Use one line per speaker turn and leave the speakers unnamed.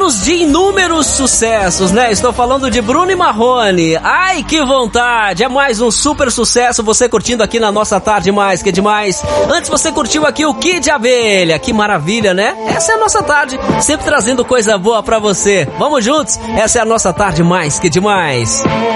donos de inúmeros sucessos, né? Estou falando de Bruno e Marrone. Ai, que vontade! É mais um super sucesso você curtindo aqui na nossa Tarde Mais Que Demais. Antes você curtiu aqui o Kid Abelha. Que maravilha, né? Essa é a nossa tarde, sempre trazendo coisa boa pra você. Vamos juntos? Essa é a nossa Tarde Mais Que Demais.